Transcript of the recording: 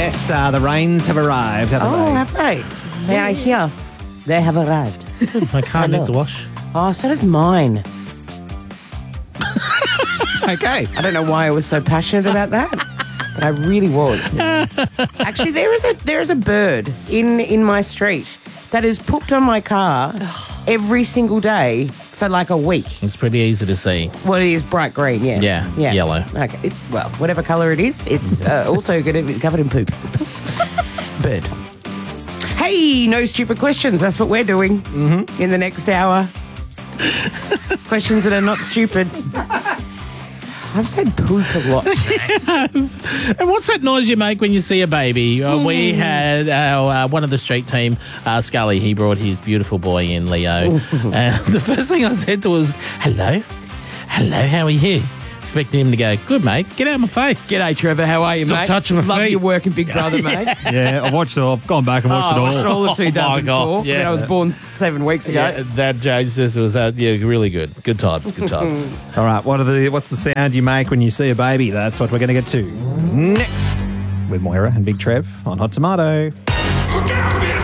Yes, the rains have arrived, haven't they? have they? They are here. They have arrived. My car needs a wash. Oh, so does mine. Okay. I don't know why I was so passionate about that, but I really was. Actually, there is a bird in my street that is pooped on my car every single day for like a week. It's pretty easy to see. Well, it is bright green, yeah. Yeah, yellow. Okay, well, whatever colour it is, it's also going to be covered in poop. Bird. Hey, no stupid questions. That's what we're doing in the next hour. Questions that are not stupid. I've said poop a lot. And what's that noise you make when you see a baby? We had one of the street team, Scully, he brought his beautiful boy in, Leo. And the first thing I said to him was, hello, how are you? Expecting him to go, good, mate, get out of my face. G'day, Trevor. How are you, Stop mate? touching my Love feet. your work in Big Brother, mate. Yeah, I've gone back and watched I watched all of 2004. God, yeah. When I was born 7 weeks ago. Yeah, that James says it was really good. Good times. All right, what's the sound you make when you see a baby? That's what we're going to get to next with Moira and Big Trev on Hot Tomato. Look out,